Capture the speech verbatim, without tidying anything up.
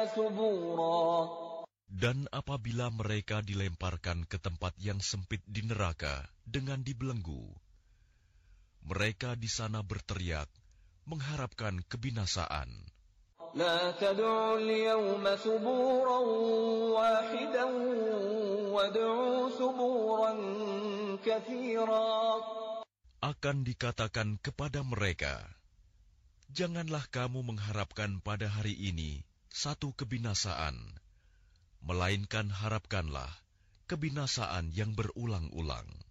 ثبورا. Dan apabila mereka dilemparkan ke tempat yang sempit di neraka dengan dibelenggu, mereka di sana berteriak mengharapkan kebinasaan. لا تدعوا اليوم ثبورا واحدا وادعوا ثبورا كثيرا. Akan dikatakan kepada mereka, janganlah kamu mengharapkan pada hari ini satu kebinasaan, melainkan harapkanlah kebinasaan yang berulang-ulang.